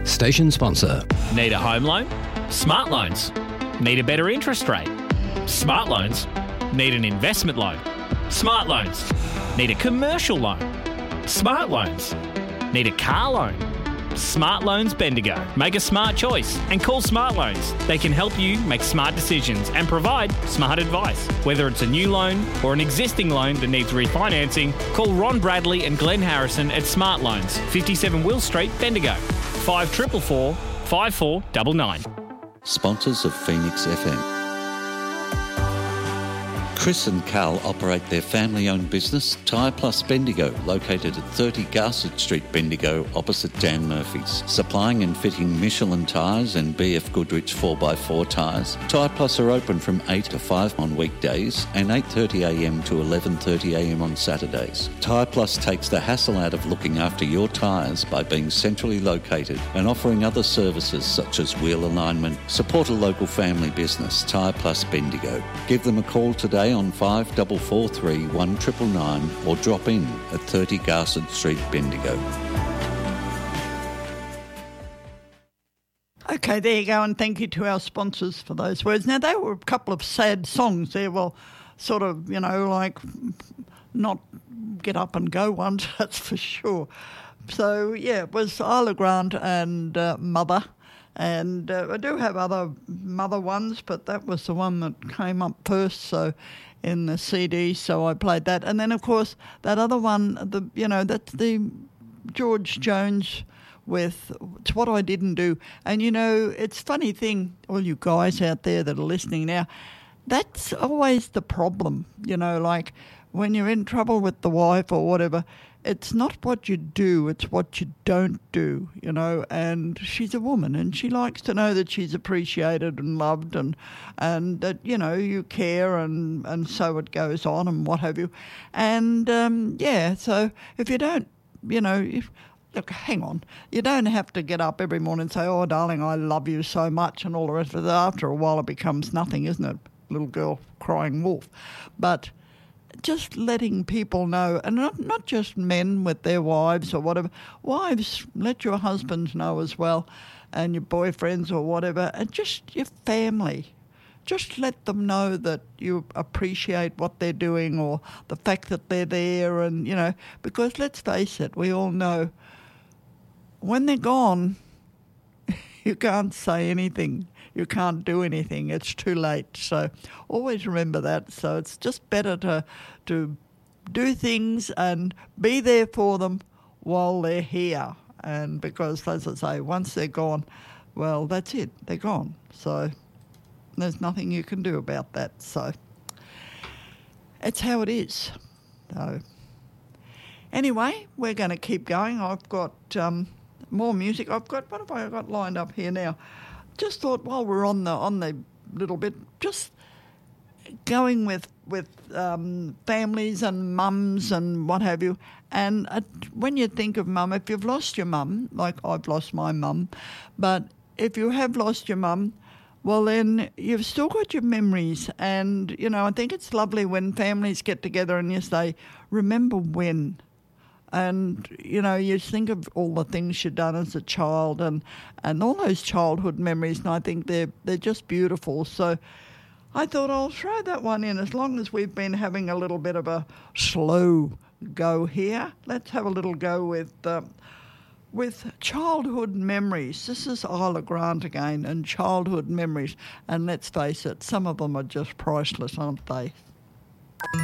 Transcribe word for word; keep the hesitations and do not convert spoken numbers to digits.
Station sponsor. Need a home loan? Smart Loans. Need a better interest rate? Smart Loans. Need an investment loan? Smart Loans. Need a commercial loan? Smart Loans. Need a car loan? Smart Loans Bendigo. Make a smart choice and call Smart Loans. They can help you make smart decisions and provide smart advice. Whether it's a new loan or an existing loan that needs refinancing, call Ron Bradley and Glenn Harrison at Smart Loans, fifty-seven Will Street, Bendigo. five four four four, five four nine nine. Sponsors of Phoenix F M. Chris and Carl operate their family-owned business, Tyre Plus Bendigo, located at thirty Garsett Street, Bendigo, opposite Dan Murphy's. Supplying and fitting Michelin tyres and B F Goodrich four by four tyres, Tyre Plus are open from eight to five on weekdays and eight thirty a m to eleven thirty a m on Saturdays. Tyre Plus takes the hassle out of looking after your tyres by being centrally located and offering other services such as wheel alignment. Support a local family business, Tyre Plus Bendigo. Give them a call today on five four four three, one nine nine nine or drop in at thirty Garsett Street, Bendigo. Okay, there you go, and thank you to our sponsors for those words. Now, they were a couple of sad songs there, well, sort of, you know, like not get up and go ones, that's for sure. So, yeah, it was Isla Grant and uh, Mother. And uh, I do have other Mother ones, but that was the one that came up first, so in the C D, so I played that. And then, of course, that other one, the you know, that's the George Jones with It's What I Didn't Do. And, you know, it's a funny thing, all you guys out there that are listening now, that's always the problem, you know, like when you're in trouble with the wife or whatever, it's not what you do, it's what you don't do, you know, and she's a woman and she likes to know that she's appreciated and loved and and that, you know, you care and, and so it goes on and what have you. And, um, yeah, so if you don't, you know, if, look, hang on, you don't have to get up every morning and say, oh, darling, I love you so much and all the rest of it. After a while it becomes nothing, isn't it? Little girl crying wolf. But just letting people know, and not, not just men with their wives or whatever. Wives, let your husbands know as well, and your boyfriends or whatever, and just your family. Just let them know that you appreciate what they're doing or the fact that they're there, and, you know, because let's face it, we all know when they're gone, you can't say anything. You can't do anything. It's too late. So always remember that. So it's just better to to do things and be there for them while they're here. And because, as I say, once they're gone, well, that's it. They're gone. So there's nothing you can do about that. So it's how it is. So anyway, we're going to keep going. I've got um, more music. I've got, what have I got lined up here now? Just thought while we're on the on the little bit, just going with with um, families and mums and what have you. And uh, when you think of mum, if you've lost your mum, like I've lost my mum, but if you have lost your mum, well then you've still got your memories. And, you know, I think it's lovely when families get together and you say, remember when. And, you know, you think of all the things you've done as a child and, and all those childhood memories, and I think they're they're just beautiful. So I thought I'll throw that one in. As long as we've been having a little bit of a slow go here, let's have a little go with uh, with childhood memories. This is Isla Grant again, and childhood memories. And let's face it, some of them are just priceless, aren't they?